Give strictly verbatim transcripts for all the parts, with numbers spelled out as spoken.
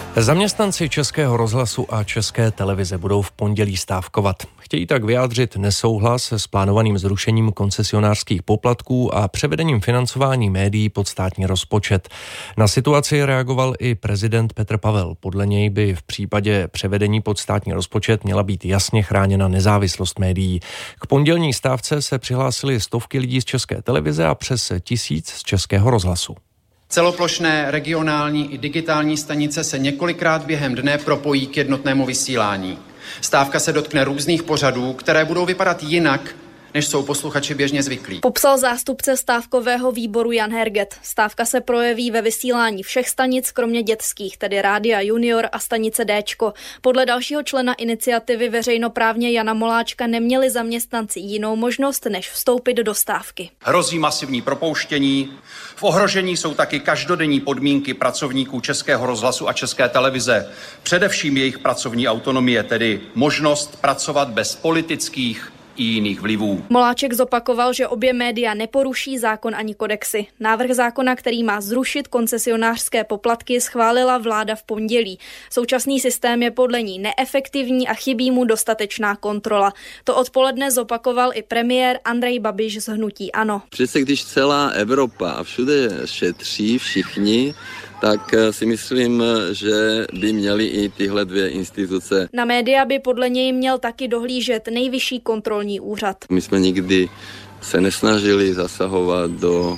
Zaměstnanci Českého rozhlasu a České televize budou v pondělí stávkovat. Chtějí tak vyjádřit nesouhlas s plánovaným zrušením koncesionářských poplatků a převedením financování médií pod státní rozpočet. Na situaci reagoval i prezident Petr Pavel. Podle něj by v případě převedení pod státní rozpočet měla být jasně chráněna nezávislost médií. K pondělní stávce se přihlásili stovky lidí z České televize a přes tisíc z Českého rozhlasu. Celoplošné, regionální i digitální stanice se několikrát během dne propojí k jednotnému vysílání. Stávka se dotkne různých pořadů, které budou vypadat jinak, než jsou posluchači běžně zvyklí. Popsal zástupce stávkového výboru Jan Herget. Stávka se projeví ve vysílání všech stanic, kromě dětských, tedy Rádia Junior a stanice Déčko. Podle dalšího člena iniciativy veřejnoprávně Jana Moláčka neměli zaměstnanci jinou možnost, než vstoupit do stávky. Hrozí masivní propouštění. V ohrožení jsou taky každodenní podmínky pracovníků Českého rozhlasu a České televize. Především jejich pracovní autonomie, tedy možnost pracovat bez politických i jiných vlivů. Moláček zopakoval, že obě média neporuší zákon ani kodexy. Návrh zákona, který má zrušit koncesionářské poplatky, schválila vláda v pondělí. Současný systém je podle ní neefektivní a chybí mu dostatečná kontrola. To odpoledne zopakoval i premiér Andrej Babiš z hnutí ANO. Přece když celá Evropa a všude šetří všichni, tak si myslím, že by měly i tyhle dvě instituce. Na média by podle něj měl taky dohlížet Nejvyšší kontrolní úřad. My jsme nikdy se nesnažili zasahovat do,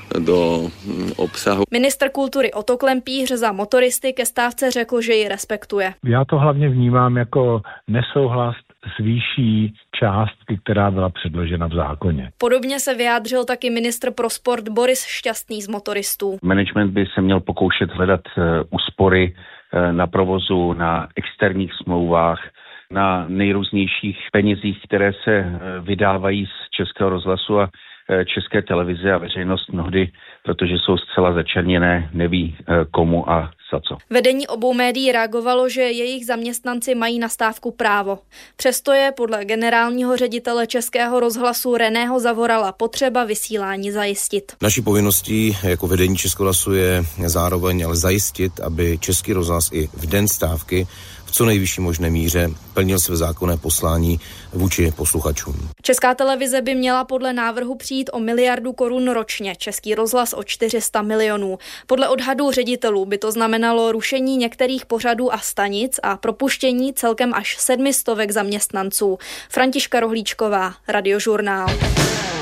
do obsahu. Ministr kultury Otto Klempíř za motoristy ke stávce řekl, že ji respektuje. Já to hlavně vnímám jako nesouhlas s výší částky, která byla předložena v zákoně. Podobně se vyjádřil taky ministr pro sport Boris Šťastný z motoristů. Management by se měl pokoušet hledat úspory na provozu, na externích smlouvách, na nejrůznějších penězích, které se vydávají z Českého rozhlasu a České televize, a veřejnost mnohdy, protože jsou zcela začerněné, neví komu a za co. Vedení obou médií reagovalo, že jejich zaměstnanci mají na stávku právo. Přesto je podle generálního ředitele Českého rozhlasu Reného Zavorala potřeba vysílání zajistit. Naší povinností jako vedení Českého rozhlasu je zároveň ale zajistit, aby Český rozhlas i v den stávky v co nejvyšší možné míře plnil své zákonné poslání vůči posluchačům. Česká televize by měla podle návrhu přijít o miliardu korun ročně, Český rozhlas o čtyři sta milionů. Podle odhadů ředitelů by to znamenalo rušení některých pořadů a stanic a propuštění celkem až sedmi stovek zaměstnanců. Františka Rohlíčková, Radiožurnál.